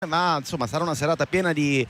ma insomma sarà una serata piena di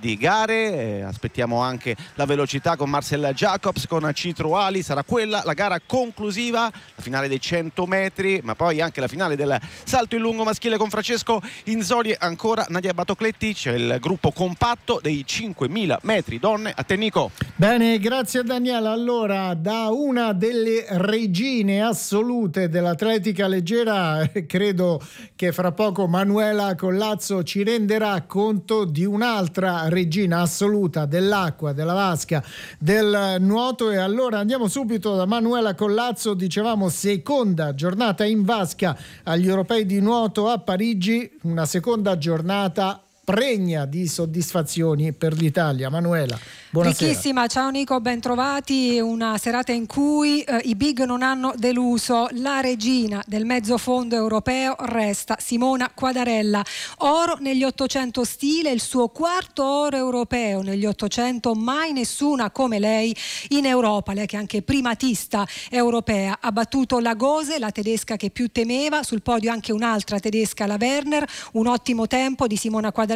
gare. Aspettiamo anche la velocità con Marcel Jacobs, con Citro Ali. Sarà quella la gara conclusiva, la finale dei 100 metri, ma poi anche la finale del salto in lungo maschile con Francesco Inzoli e ancora Nadia Batocletti. C'è il gruppo compatto dei 5.000 metri donne. A te, Nico. Bene, grazie a Daniela. Allora, da una delle regine assolute dell'atletica leggera, credo che fra poco Manuela Collazzo ci renderà conto di un'altra regina assoluta dell'acqua, della vasca, del nuoto. E allora andiamo subito da Manuela Collazzo. Dicevamo seconda giornata in vasca agli europei di nuoto a Parigi, una seconda giornata pregna di soddisfazioni per l'Italia. Manuela, buonasera. Ricchissima, ciao Nico, ben trovati. Una serata in cui i big non hanno deluso. La regina del mezzo fondo europeo resta Simona Quadarella. Oro negli 800 stile, il suo quarto oro europeo negli 800, mai nessuna come lei in Europa. Lei che è anche primatista europea. Ha battuto la Gose, la tedesca che più temeva, sul podio anche un'altra tedesca, la Werner. Un ottimo tempo di Simona Quadarella,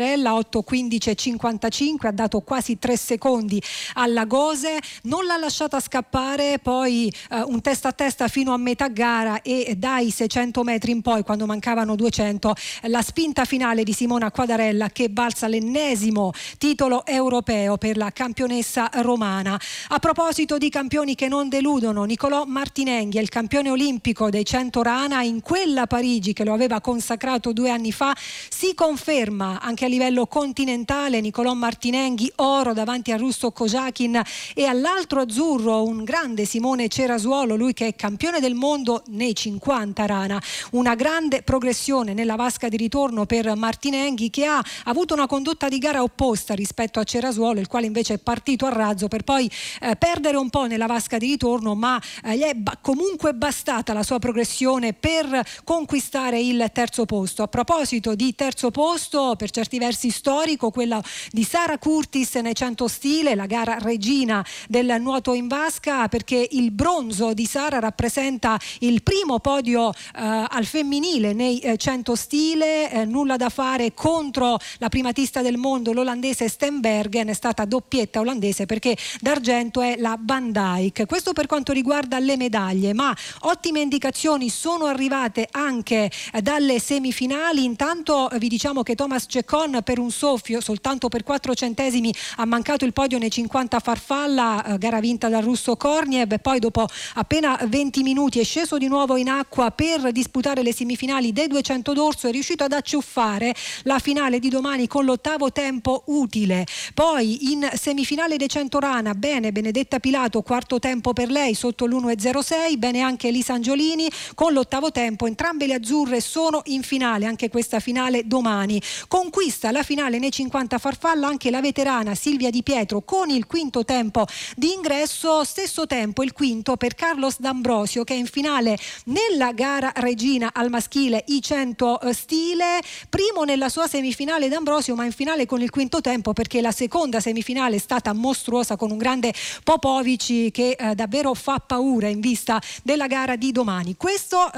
8:15:55, ha dato quasi 3 secondi alla Gose, non l'ha lasciata scappare. Poi un testa a testa fino a metà gara e dai 600 metri in poi, quando mancavano 200, la spinta finale di Simona Quadarella che balza l'ennesimo titolo europeo per la campionessa romana. A proposito di campioni che non deludono, Nicolò Martinenghi è il campione olimpico dei 100 rana. In quella Parigi che lo aveva consacrato 2 anni fa si conferma anche a livello continentale. Nicolò Martinenghi oro davanti a Rusto Kojakin e all'altro azzurro un grande Simone Cerasuolo, lui che è campione del mondo nei 50 rana. Una grande progressione nella vasca di ritorno per Martinenghi, che ha avuto una condotta di gara opposta rispetto a Cerasuolo, il quale invece è partito a razzo per poi perdere un po' nella vasca di ritorno, ma gli è comunque bastata la sua progressione per conquistare il terzo posto. A proposito di terzo posto, per certi versi storico, quella di Sara Curtis nei 100 stile, la gara regina del nuoto in vasca, perché il bronzo di Sara rappresenta il primo podio al femminile nei 100 stile. Nulla da fare contro la primatista del mondo, l'olandese Stenbergen. È stata doppietta olandese perché d'argento è la Van Dijk. Questo per quanto riguarda le medaglie, ma ottime indicazioni sono arrivate anche dalle semifinali. Intanto vi diciamo che Thomas Ceccon per un soffio, soltanto per 4 centesimi, ha mancato il podio nei 50 farfalla, gara vinta dal russo Korniev. Poi dopo appena 20 minuti è sceso di nuovo in acqua per disputare le semifinali dei 200 d'orso. È riuscito ad acciuffare la finale di domani con l'8° tempo utile. Poi in semifinale dei 100 rana, bene Benedetta Pilato, quarto tempo per lei sotto l'1,06. Bene anche Elisa Angiolini con l'8° tempo. Entrambe le azzurre sono in finale, anche questa finale domani. Conquista la finale nei 50 farfalla anche la veterana Silvia Di Pietro con il quinto tempo di ingresso. Stesso tempo, il quinto, per Carlos D'Ambrosio, che è in finale nella gara regina al maschile i 100 stile. Primo nella sua semifinale D'Ambrosio, ma in finale con il quinto tempo, perché la seconda semifinale è stata mostruosa con un grande Popovici che davvero fa paura in vista della gara di domani. Questo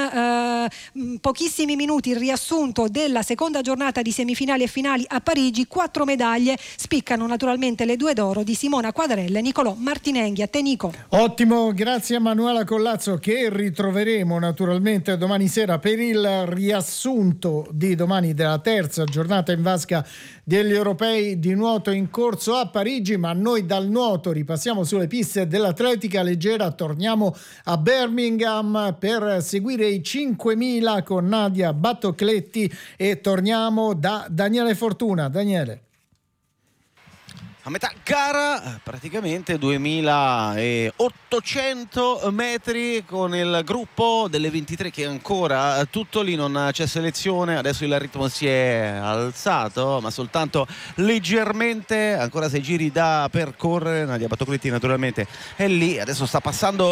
in pochissimi minuti il riassunto della seconda giornata di semifinali e finali a Parigi. 4 medaglie, spiccano naturalmente le 2 d'oro di Simona Quadarella e Nicolò Martinenghi. A te, Nico. Ottimo, grazie a Manuela Collazzo, che ritroveremo naturalmente domani sera per il riassunto di domani della terza giornata in vasca degli europei di nuoto in corso a Parigi. Ma noi dal nuoto ripassiamo sulle piste dell'atletica leggera, torniamo a Birmingham per seguire i 5.000 con Nadia Battocletti e torniamo da Daniele Fortuna. Daniele. A metà gara, praticamente 2.800 metri con il gruppo delle 23 che è ancora tutto lì, non c'è selezione. Adesso il ritmo si è alzato, ma soltanto leggermente, ancora 6 giri da percorrere. Nadia Battocletti naturalmente è lì, adesso sta passando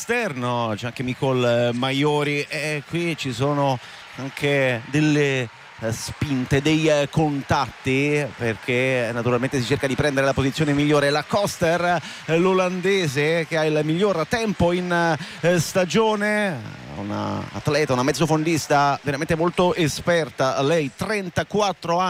all'esterno, c'è anche Nicole Maiori e qui ci sono anche delle spinte, dei contatti, perché naturalmente si cerca di prendere la posizione migliore. La Koster, l'olandese che ha il miglior tempo in stagione, una atleta, una mezzofondista veramente molto esperta, lei 34 anni.